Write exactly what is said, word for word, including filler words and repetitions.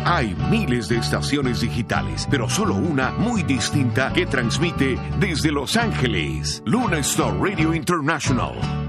Hay miles de estaciones digitales, pero solo una muy distinta que transmite desde Los Ángeles. Luna Star Radio International.